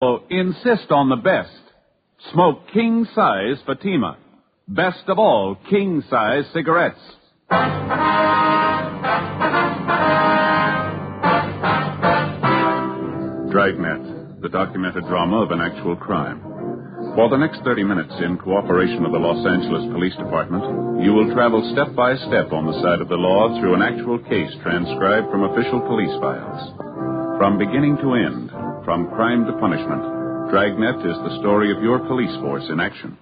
insist on the best. Smoke king-size Fatima. Best of all, king-size cigarettes. Dragnet, the documented drama of an actual crime. For the next 30 minutes, in cooperation with the Los Angeles Police Department, you will travel step by step on the side of the law through an actual case transcribed from official police files. From beginning to end, from crime to punishment, Dragnet is the story of your police force in action.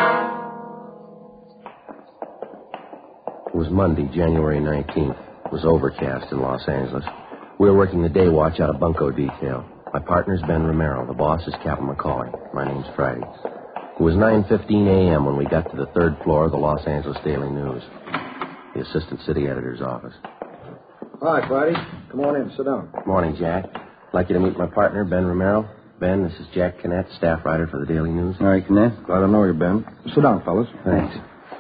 It was Monday, January 19th. It was overcast in Los Angeles. We were working the day watch out of bunco detail. My partner's Ben Romero. The boss is Captain McCauley. My name's Friday. It was 9:15 a.m. when we got to the third floor of the Los Angeles Daily News, the assistant city editor's office. Hi, Friday. Come on in. Sit down. Morning, Jack. I'd like you to meet my partner, Ben Romero. Ben, this is Jack Kinnett, staff writer for the Daily News. All right, Kinnett. Glad to know you, Ben. Sit down, fellas. Thanks.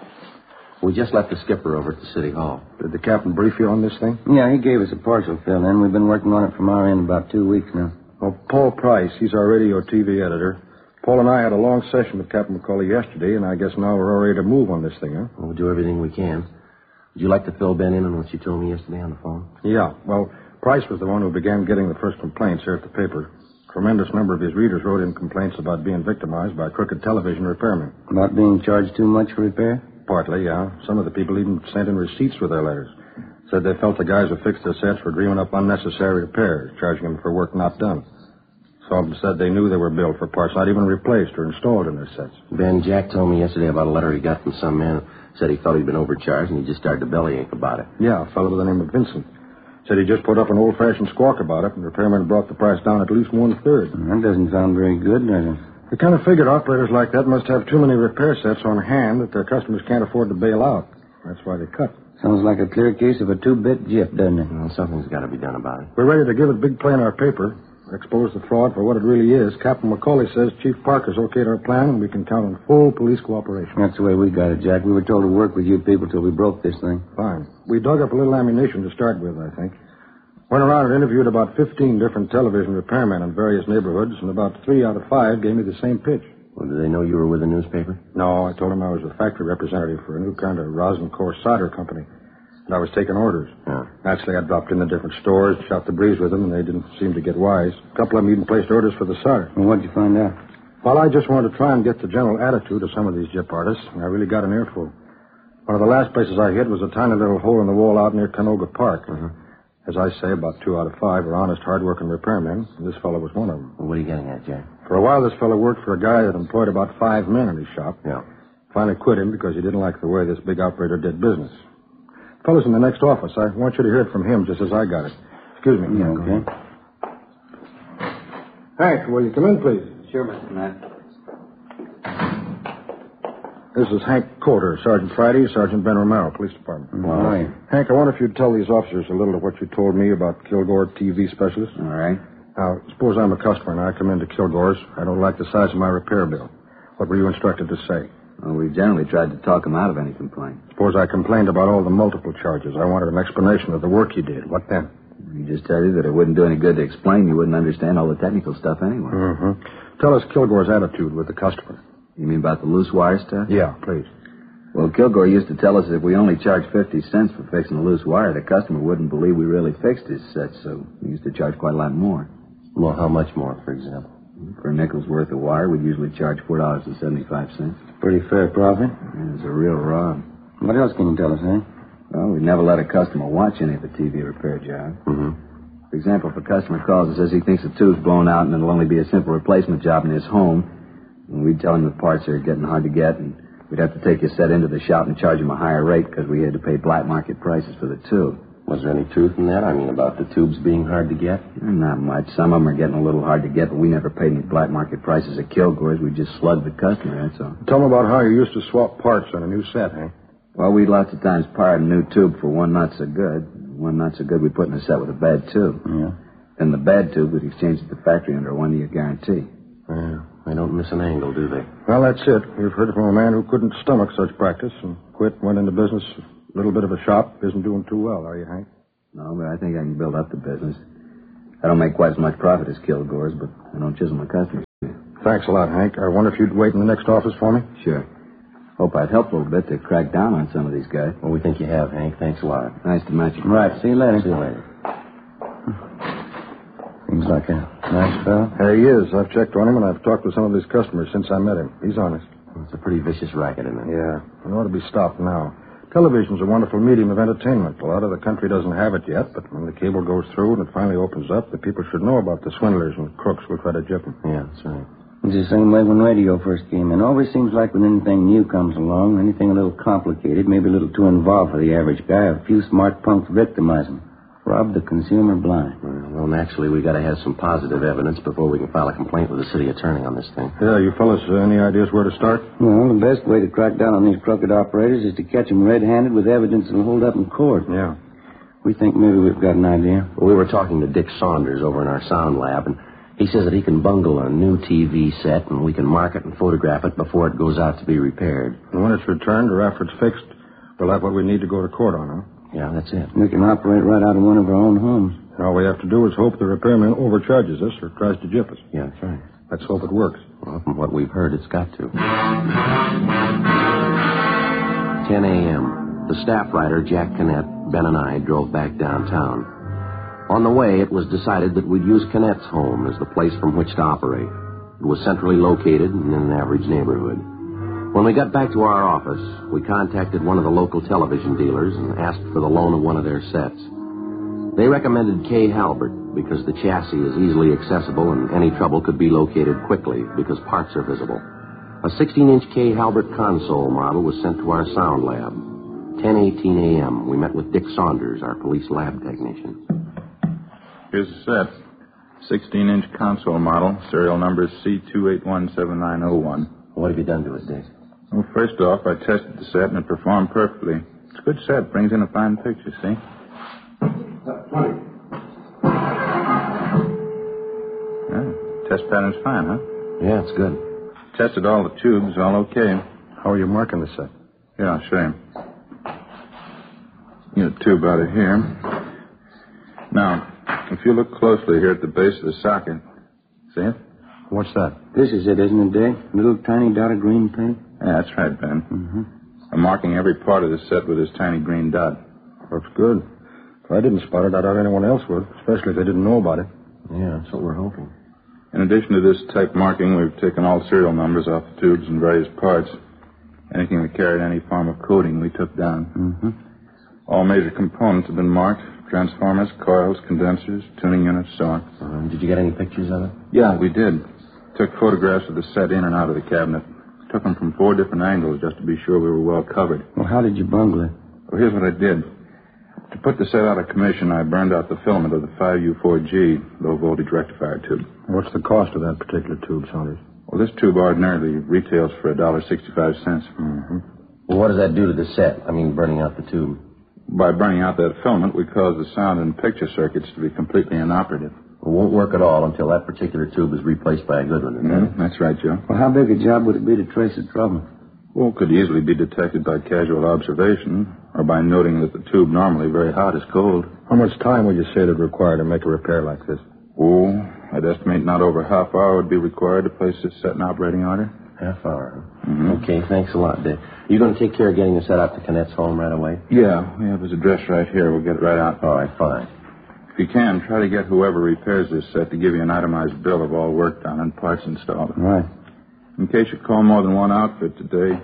We just left the skipper over at the city hall. Did the captain brief you on this thing? Yeah, he gave us a partial fill-in. We've been working on it from our end about 2 weeks now. Well, Paul Price, he's our radio TV editor. Paul and I had a long session with Captain McCauley yesterday, and I guess now we're all ready to move on this thing, huh? We'll do everything we can. Would you like to fill Ben in on what you told me yesterday on the phone? Yeah. Well, Price was the one who began getting the first complaints here at the paper. A tremendous number of his readers wrote in complaints about being victimized by crooked television repairmen. About being charged too much for repair? Partly, yeah. Some of the people even sent in receipts with their letters. Said they felt the guys who fixed their sets were dreaming up unnecessary repairs, charging them for work not done. Some of them said they knew they were billed for parts not even replaced or installed in their sets. Ben, Jack told me yesterday about a letter he got from some man who said he thought he'd been overcharged and he just started to bellyache about it. Yeah, a fellow by the name of Vincent. Said he just put up an old-fashioned squawk about it, and the repairman brought the price down at least 1/3. That doesn't sound very good, does it? We kind of figured operators like that must have too many repair sets on hand that their customers can't afford to bail out. That's why they cut. Sounds like a clear case of a two-bit jip, doesn't it? Well, something's got to be done about it. We're ready to give it big play in our paper, expose the fraud for what it really is. Captain McCauley says Chief Parker's okayed our plan, and we can count on full police cooperation. That's the way we got it, Jack. We were told to work with you people till we broke this thing. Fine. We dug up a little ammunition to start with, I think. Went around and interviewed about 15 different television repairmen in various neighborhoods, and about 3 out of 5 gave me the same pitch. Well, did they know you were with the newspaper? No, I told them I was a factory representative for a new kind of rosin core solder company, and I was taking orders. Yeah. Naturally, I dropped into different stores, shot the breeze with them, and they didn't seem to get wise. A couple of them even placed orders for the solder. Well, what'd you find out? Well, I just wanted to try and get the general attitude of some of these jip artists, and I really got an earful. One of the last places I hit was a tiny little hole in the wall out near Canoga Park. As I say, about 2 out of 5 are honest, hard-working repairmen, and this fellow was one of them. Well, what are you getting at, Jack? For a while, this fellow worked for a guy that employed about 5 men in his shop. Yeah. Finally quit him because he didn't like the way this big operator did business. Fellas in the next office, I want you to hear it from him just as I got it. Excuse me. Yeah, okay. Hank, will you come in, please? Sure, Mr. Matt. This is Hank Coulter, Sergeant Friday, Sergeant Ben Romero, Police Department. Hi. Hank, I wonder if you'd tell these officers a little of what you told me about Kilgore TV Specialist. All right. Now, suppose I'm a customer and I come into Kilgore's. I don't like the size of my repair bill. What were you instructed to say? Well, we generally tried to talk him out of any complaint. Suppose I complained about all the multiple charges. I wanted an explanation of the work you did. What then? We just tell you that it wouldn't do any good to explain. You wouldn't understand all the technical stuff anyway. Tell us Kilgore's attitude with the customer. You mean about the loose wire stuff? Yeah, please. Well, Kilgore used to tell us that if we only charged 50 cents for fixing a loose wire, the customer wouldn't believe we really fixed his set, so we used to charge quite a lot more. Well, how much more, for example? For a nickel's worth of wire, we'd usually charge $4.75. Pretty fair profit. Yeah, it's a real rob. What else can you tell us, eh? Well, we'd never let a customer watch any of the TV repair job. For example, if a customer calls and says he thinks the tube's blown out and it'll only be a simple replacement job in his home, and we'd tell him the parts are getting hard to get, and we'd have to take his set into the shop and charge him a higher rate because we had to pay black market prices for the tube. Was there any truth in that? I mean, about the tubes being hard to get? Not much. Some of them are getting a little hard to get, but we never paid any black market prices at Kilgore's. We just slugged the customer, that's all. Tell them about how you used to swap parts on a new set, eh? Well, we'd lots of times pirate a new tube for one not so good. One not so good we'd put in a set with a bad tube. Yeah. Then the bad tube we'd exchange at the factory under a 1-year guarantee. Yeah. They don't miss an angle, do they? Well, that's it. We've heard it from a man who couldn't stomach such practice and quit, went into business, a little bit of a shop. Isn't doing too well, are you, Hank? No, but I think I can build up the business. I don't make quite as much profit as Kilgore's, but I don't chisel my customers. Thanks a lot, Hank. I wonder if you'd wait in the next office for me? Sure. Hope I'd help a little bit to crack down on some of these guys. Well, we think you have, Hank. Thanks a lot. Nice to meet you. Right, see you later. See you later. Seems like a nice fellow. He is. I've checked on him, and I've talked with some of his customers since I met him. He's honest. It's a pretty vicious racket, isn't it? Yeah. It ought to be stopped now. Television's a wonderful medium of entertainment. A lot of the country doesn't have it yet, but when the cable goes through and it finally opens up, the people should know about the swindlers and crooks who try to gyp them. Yeah, that's right. It's the same way when radio first came in. Always seems like when anything new comes along, anything a little complicated, maybe a little too involved for the average guy, a few smart punks victimize him. Rob the consumer blind. Well, naturally, we got to have some positive evidence before we can file a complaint with the city attorney on this thing. Yeah, you fellas, any ideas where to start? Well, the best way to crack down on these crooked operators is to catch them red-handed with evidence that'll hold up in court. Yeah. We think maybe we've got an idea. Well, we were talking to Dick Saunders over in our sound lab, and he says that he can bungle a new TV set, and we can mark it and photograph it before it goes out to be repaired. And when it's returned or after it's fixed, we'll have what we need to go to court on, huh? Yeah, that's it. We can operate right out of one of our own homes. And all we have to do is hope the repairman overcharges us or tries to gyp us. Yeah, that's right. Let's hope it works. Well, from what we've heard, it's got to. 10 a.m. The staff writer, Jack Canette, Ben, and I drove back downtown. On the way, it was decided that we'd use Canette's home as the place from which to operate. It was centrally located and in an average neighborhood. When we got back to our office, we contacted one of the local television dealers and asked for the loan of one of their sets. They recommended K. Halbert because the chassis is easily accessible and any trouble could be located quickly because parts are visible. A 16-inch K. Halbert console model was sent to our sound lab. 10:18 a.m., we met with Dick Saunders, our police lab technician. Here's the set. 16-inch console model, serial number C2817901. What have you done to it, Dick? Well, first off, I tested the set and it performed perfectly. It's a good set. Brings in a fine picture, see? Yeah, test pattern's fine, huh? Yeah, it's good. Tested all the tubes, all okay. How are you marking the set? Yeah, I'll show you. Get a tube out of here. Now, if you look closely here at the base of the socket, see it? What's that? This is it, isn't it, Dave? Little tiny dot of green paint? Yeah, that's right, Ben. Mm-hmm. I'm marking every part of the set with this tiny green dot. Looks good. If I didn't spot it, I doubt anyone else would, especially if they didn't know about it. Yeah, that's what we're hoping. In addition to this type marking, we've taken all serial numbers off the tubes and various parts. Anything that carried any form of coding, we took down. Mm-hmm. All major components have been marked. Transformers, coils, condensers, tuning units, so on. Did you get any pictures of it? Yeah, we did. Took photographs of the set in and out of the cabinet. Took them from 4 different angles just to be sure we were well covered. Well, how did you bungle it? Well, here's what I did. To put the set out of commission, I burned out the filament of the 5U4G low-voltage rectifier tube. What's the cost of that particular tube, Saunders? Well, this tube ordinarily retails for $1.65. Mm-hmm. Well, what does that do to the set? I mean, burning out the tube. By burning out that filament, we cause the sound and picture circuits to be completely inoperative. It won't work at all until that particular tube is replaced by a good one, isn't it? That's right, Joe. Well, how big a job would it be to trace the trouble? Well, it could easily be detected by casual observation or by noting that the tube normally very hot is cold. How much time would you say it would require to make a repair like this? Oh, I'd estimate not over a half hour would be required to place this set in operating order. Half hour. Mm-hmm. Okay, thanks a lot, Dick. You going to take care of getting the set out to Canette's home right away? Yeah, we have his address right here. We'll get it right out. All right, fine. If you can, try to get whoever repairs this set to give you an itemized bill of all work done and parts installed. Right. In case you call more than one outfit today,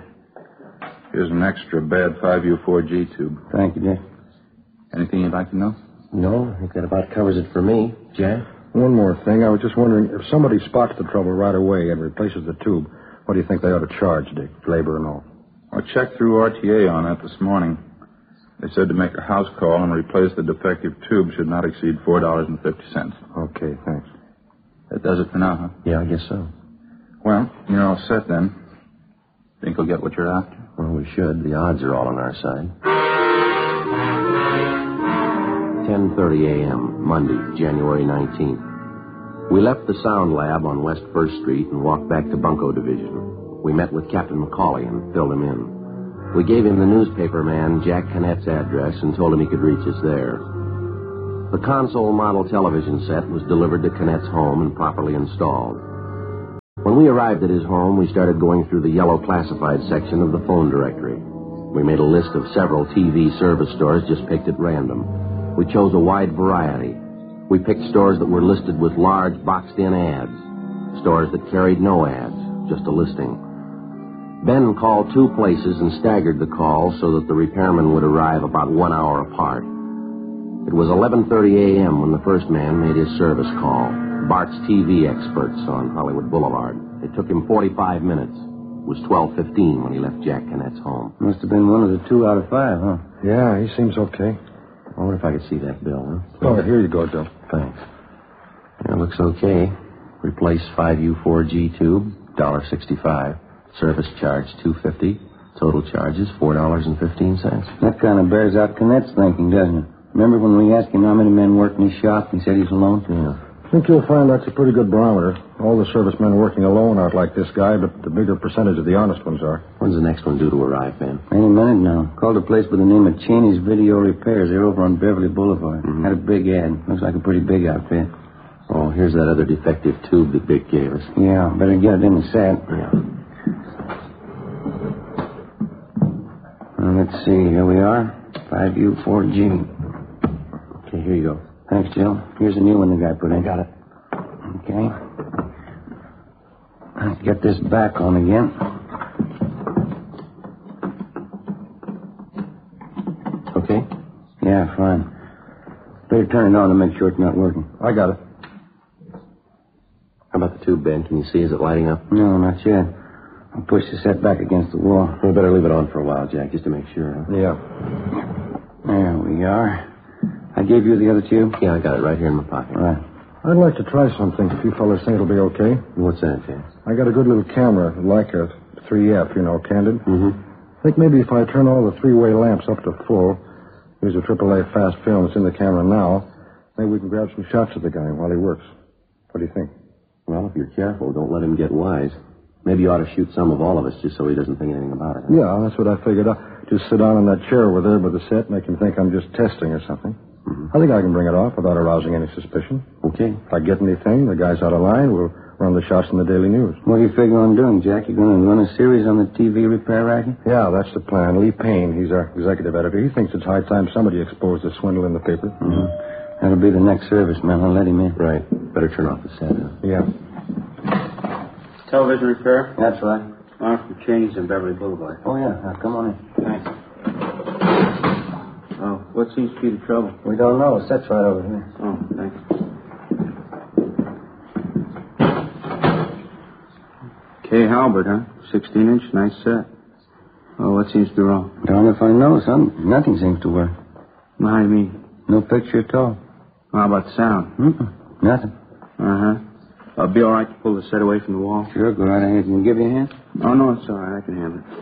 here's an extra bad 5U4G tube. Thank you, Dick. Anything you'd like to know? No, I think that about covers it for me. Jack? One more thing. I was just wondering, if somebody spots the trouble right away and replaces the tube, what do you think they ought to charge, Dick? Labor and all. I checked through RTA on that this morning. They said to make a house call and replace the defective tube should not exceed $4.50. Okay, thanks. That does it for now, huh? Yeah, I guess so. Well, you're all set then. Think we'll get what you're after? Well, we should. The odds are all on our side. 10:30 a.m., Monday, January 19th. We left the sound lab on West 1st Street and walked back to Bunko Division. We met with Captain McCauley and filled him in. We gave him the newspaper man, Jack Canette's address, and told him he could reach us there. The console model television set was delivered to Canette's home and properly installed. When we arrived at his home, we started going through the yellow classified section of the phone directory. We made a list of several TV service stores just picked at random. We chose a wide variety. We picked stores that were listed with large boxed-in ads, stores that carried no ads, just a listing. Ben called 2 places and staggered the calls so that the repairman would arrive about 1 hour apart. It was 11:30 a.m. when the first man made his service call. Bart's TV experts on Hollywood Boulevard. It took him 45 minutes. It was 12:15 when he left Jack Cannett's home. Must have been one of the 2 out of 5, huh? Yeah, he seems okay. I wonder if I could see that bill, huh? Oh, here you go, Joe. Thanks. Yeah, looks okay. Replace 5U4G tube, $1.65. Service charge, $2.50. Total charges, $4.15. That kind of bears out Cannett's thinking, doesn't it? Remember when we asked him how many men worked in his shop and he said he's alone? Yeah. I think you'll find that's a pretty good barometer. All the servicemen working alone aren't like this guy, but the bigger percentage of the honest ones are. When's the next one due to arrive, Ben? Any minute now. Called a place by the name of Cheney's Video Repairs. They're over on Beverly Boulevard. Mm-hmm. Had a big ad. Looks like a pretty big outfit. Oh, here's that other defective tube that Vic gave us. Yeah, better get it in the set. Yeah. Let's see. Here we are. 5U4G. Okay, here you go. Thanks, Joe. Here's a new one the guy put in. I got it. Okay. Let's get this back on again. Okay? Yeah, fine. Better turn it on to make sure it's not working. I got it. How about the tube, Ben? Can you see? Is it lighting up? No, not yet. I'll push the set back against the wall. We better leave it on for a while, Jack, just to make sure. Huh? Yeah. There we are. I gave you the other tube? Yeah, I got it right here in my pocket. Right. I'd like to try something if you fellas think it'll be okay. What's that, Jack? I got a good little camera, like a 3F, candid. Mm-hmm. I think maybe if I turn all the 3-way lamps up to full, use a AAA fast film that's in the camera now, maybe we can grab some shots of the guy while he works. What do you think? Well, if you're careful, don't let him get wise. Maybe you ought to shoot some of all of us just so he doesn't think anything about it. Huh? Yeah, that's what I figured. I'll just sit down in that chair over there by the set, make him think I'm just testing or something. Mm-hmm. I think I can bring it off without arousing any suspicion. Okay. If I get anything, the guy's out of line, we'll run the shots in the Daily News. What do you figure on doing, Jack? You going to run a series on the TV repair racket? Yeah, that's the plan. Lee Payne, he's our executive editor. He thinks it's high time somebody exposed the swindle in the paper. Mm-hmm. That'll be the next serviceman. I'll let him in. Right. Better turn off the set. Huh? Yeah. Television repair? That's right. I'm from Cheney's on Beverly Boulevard. Oh, yeah. Now, come on in. Thanks. Oh, what seems to be the trouble? We don't know. The set's right over here. Oh, thanks. Kay Halbert, huh? 16-inch, nice set. Oh, what seems to be wrong? Darn if I know, son. Nothing seems to work. Well, how do you mean? No picture at all. How about the sound? Nothing. Uh-huh. I'll be all right to pull the set away from the wall. Sure, go right ahead. Can you give you a hand? Oh, no, it's all right. I can handle it.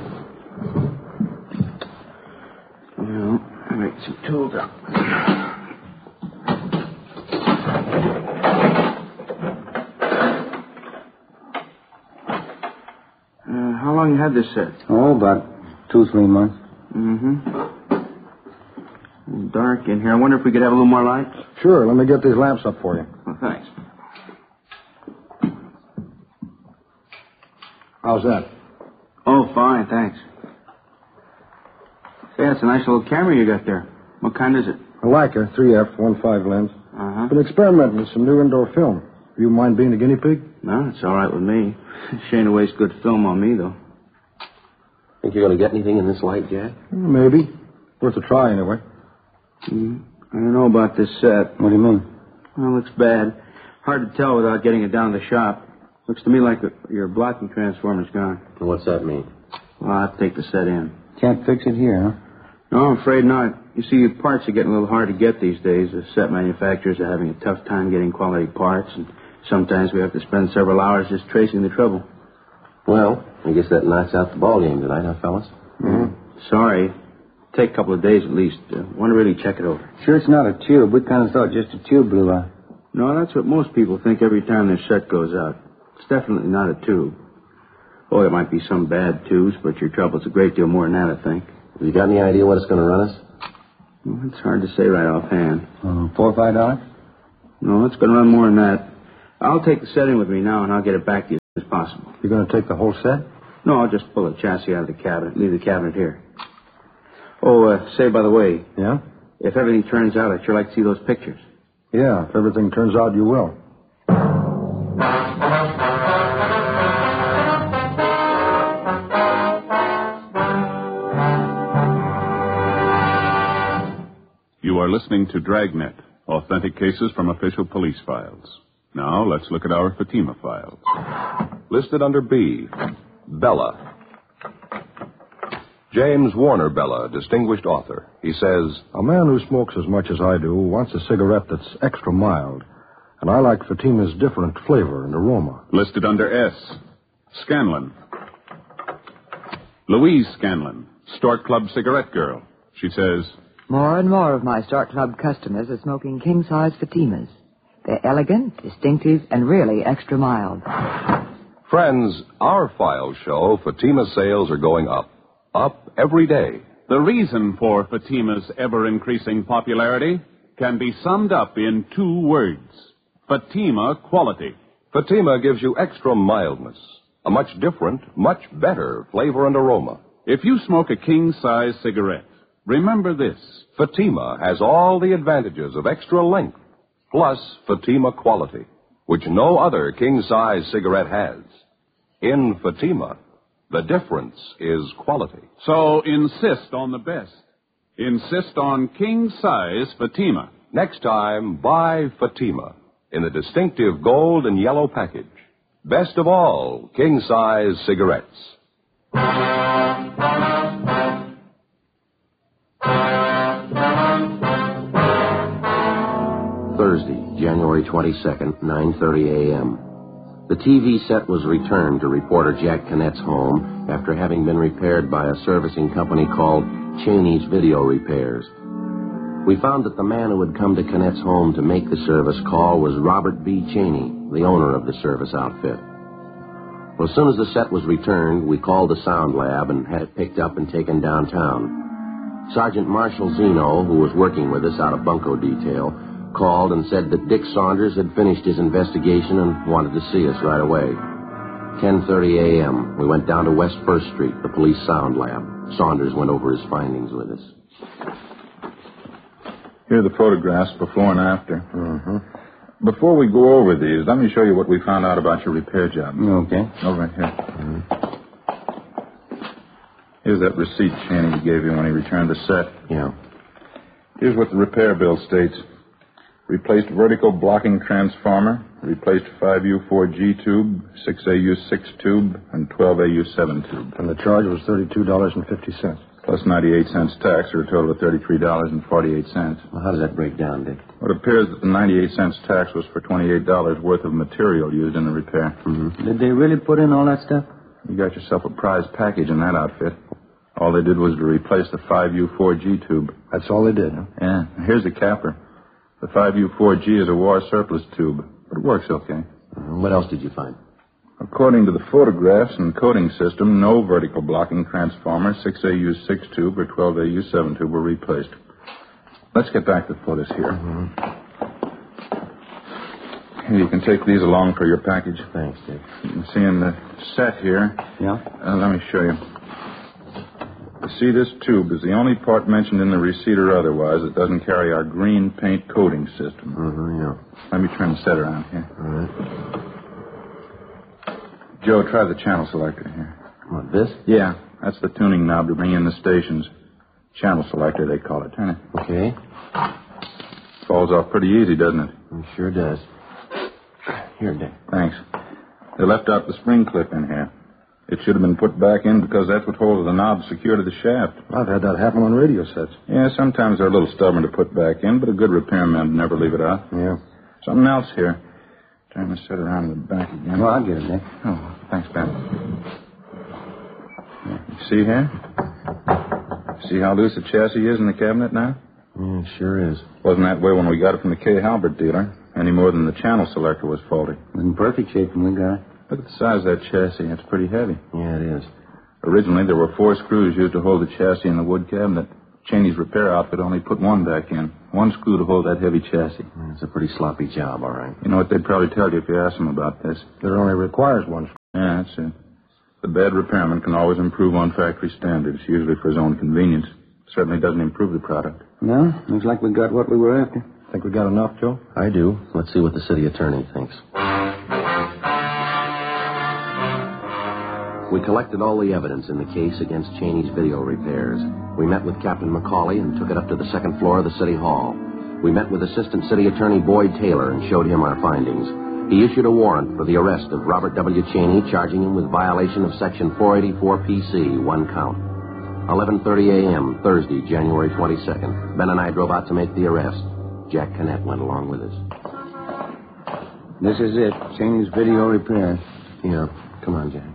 Well, I'll make some tools up. How long you had this set? Oh, about 2-3 months. Mm-hmm. Dark in here. I wonder if we could have a little more light? Sure, let me get these lamps up for you. Oh, thanks. How's that? Oh, fine, thanks. Say, that's a nice little camera you got there. What kind is it? A Leica 3F 1.5 lens. Uh-huh. Been experimenting with some new indoor film. You mind being a guinea pig? No, it's all right with me. Shane to waste good film on me, though. Think you're going to get anything in this light, Jack? Maybe. Worth a try, anyway. I don't know about this set. What do you mean? Well, it looks bad. Hard to tell without getting it down to the shop. Looks to me like your blocking transformer's gone. And what's that mean? Well, I'll have to take the set in. Can't fix it here, huh? No, I'm afraid not. You see, parts are getting a little hard to get these days. The set manufacturers are having a tough time getting quality parts, and sometimes we have to spend several hours just tracing the trouble. Well, I guess that knocks out the ballgame tonight, huh, fellas? Mm-hmm. Sorry. Take a couple of days at least. Want to really check it over. Sure it's not a tube. We kind of thought just a tube blew out. No, that's what most people think every time their set goes out. It's definitely not a tube. Oh, there might be some bad tubes, but your trouble's a great deal more than that, I think. Have you got any idea what it's going to run us? Well, it's hard to say right offhand. $4 or $5? No, it's going to run more than that. I'll take the set in with me now, and I'll get it back to you possible. You going to take the whole set? No, I'll just pull the chassis out of the cabinet, leave the cabinet here. Oh, say, by the way, Yeah? if everything turns out, I'd sure like to see those pictures. Yeah, if everything turns out, you will. You are listening to Dragnet, authentic cases from official police files. Now, let's look at our Fatima files. Listed under B, Bella. James Warner Bella, distinguished author. He says, A man who smokes as much as I do wants a cigarette that's extra mild. And I like Fatima's different flavor and aroma. Listed under S, Scanlon. Louise Scanlon, Stork Club cigarette girl. She says, More and more of my Stork Club customers are smoking king-size Fatimas. They're elegant, distinctive, and really extra mild. friends, our files show Fatima sales are going up. Up every day. the reason for Fatima's ever-increasing popularity can be summed up in 2 words. Fatima quality. Fatima gives you extra mildness, a much different, much better flavor and aroma. If you smoke a king-size cigarette, remember this. Fatima has all the advantages of extra length, plus Fatima quality, which no other king-size cigarette has. In Fatima, the difference is quality. So insist on the best. Insist on king-size Fatima. Next time, buy Fatima in the distinctive gold and yellow package. Best of all, king-size cigarettes. Thursday, January 22nd, 9:30 a.m. The TV set was returned to reporter Jack Cannett's home after having been repaired by a servicing company called Cheney's Video Repairs. We found that the man who had come to Cannett's home to make the service call was Robert B. Cheney, the owner of the service outfit. Well, as soon as the set was returned, we called the sound lab and had it picked up and taken downtown. Sergeant Marshall Zeno, who was working with us out of Bunko Detail, called and said that Dick Saunders had finished his investigation and wanted to see us right away. 10:30 a.m., we went down to West 1st Street, the police sound lab. Saunders went over his findings with us. Here are the photographs before and after. Mm-hmm. Before we go over these, let me show you what we found out about your repair job. Okay. Over here. Here's that receipt Cheney gave you when he returned the set. Yeah. Here's what the repair bill states. Replaced vertical blocking transformer, replaced 5U4G tube, 6AU6 tube, and 12AU7 tube. And the charge was $32.50. Plus 98 cents tax, or a total of $33.48. Well, how does that break down, Dick? Well, it appears that the 98 cents tax was for $28 worth of material used in the repair. Mm-hmm. Did they really put in all that stuff? You got yourself a prize package in that outfit. All they did was to replace the 5U4G tube. That's all they did, huh? Yeah. Here's the capper. The 5U4G is a war surplus tube, but it works okay. What else did you find? According to the photographs and coding system, no vertical blocking transformer, 6AU6 tube, or 12AU7 tube were replaced. Let's get back to the photos here. Here, you can take these along for your package. Thanks, Dick. You can see in the set here. Yeah? Let me show you. You see, this tube is the only part mentioned in the receipt or otherwise that doesn't carry our green paint coating system. Yeah. Let me turn the set around here. All right. Joe, try the channel selector here. What, this? Yeah, that's the tuning knob to bring in the stations. Channel selector, they call it. Turn it. Okay. Falls off pretty easy, doesn't it? It sure does. Here, Dick. Thanks. They left out the spring clip in here. It should have been put back in because that's what holds the knob secure to the shaft. I've had that happen on radio sets. Yeah, sometimes they're a little stubborn to put back in, but a good repairman would never leave it out. Yeah. Something else here. Turn the set around to the back again. Well, I'll get it, Dick. Oh, thanks, Ben. You see here? See how loose the chassis is in the cabinet now? Yeah, it sure is. Wasn't that way when we got it from the K. Halbert dealer, any more than the channel selector was faulty. In perfect shape when we got it. Look at the size of that chassis. It's pretty heavy. Yeah, it is. Originally, there were 4 screws used to hold the chassis in the wood cabinet. Cheney's repair outfit only put 1 back in. 1 screw to hold that heavy chassis. It's a pretty sloppy job, all right. You know what they'd probably tell you if you asked them about this? It only requires 1 screw. Yeah, that's it. The bad repairman can always improve on factory standards, usually for his own convenience. Certainly doesn't improve the product. No, looks like we got what we were after. Think we got enough, Joe? I do. Let's see what the city attorney thinks. We collected all the evidence in the case against Cheney's video repairs. We met with Captain McCauley and took it up to the second floor of the city hall. We met with Assistant City Attorney Boyd Taylor and showed him our findings. He issued a warrant for the arrest of Robert W. Cheney, charging him with violation of Section 484 PC, 1 count. 11:30 a.m., Thursday, January 22nd. Ben and I drove out to make the arrest. Jack Canet went along with us. This is it. Cheney's video repair. Yeah, come on, Jack.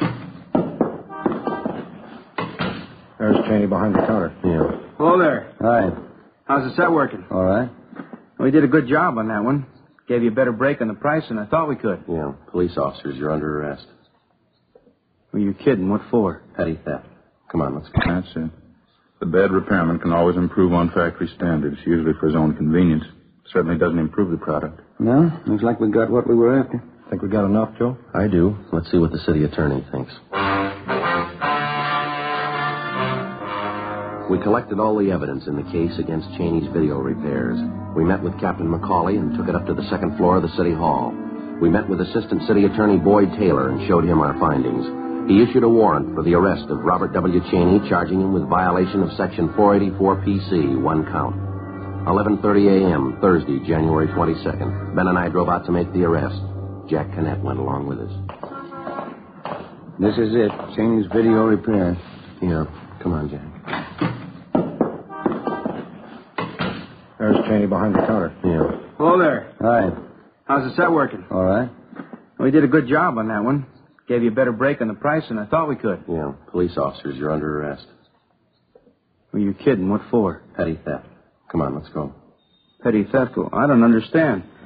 There's Cheney behind the counter. Yeah. Hello there. Hi. How's the set working? All right. We did a good job on that one. Gave you a better break on the price than I thought we could. Yeah, police officers, you're under arrest. Were you kidding? What for? Petty theft. Come on, let's go. That's it. The bad repairman can always improve on factory standards, usually for his own convenience. Certainly doesn't improve the product. No, looks like we got what we were after. Think we got enough, Joe? I do. Let's see what the city attorney thinks. We collected all the evidence in the case against Cheney's video repairs. We met with Captain McCauley and took it up to the second floor of the city hall. We met with Assistant City Attorney Boyd Taylor and showed him our findings. He issued a warrant for the arrest of Robert W. Cheney, charging him with violation of Section 484 PC, 1 count. 11:30 a.m., Thursday, January 22nd. Ben and I drove out to make the arrest. Jack Canet went along with us. This is it. Cheney's video repair. Yeah, come on, Jack. There's Cheney behind the counter. Yeah. Hello there. Hi. How's the set working? All right. We did a good job on that one. Gave you a better break on the price than I thought we could. Yeah, police officers, you're under arrest. Were you kidding? What for? Petty theft. Come on, let's go. Petty theft? Well, I don't understand.